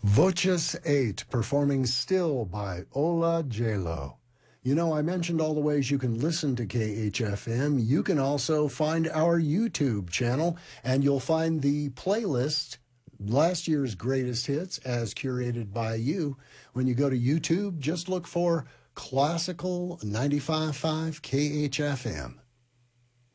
Voces 8, performing Still by Ola J-Lo. You know, I mentioned all the ways you can listen to KHFM. You can also find our YouTube channel, and you'll find the playlist, last year's greatest hits, as curated by you. When you go to YouTube, just look for Classical 95.5 KHFM.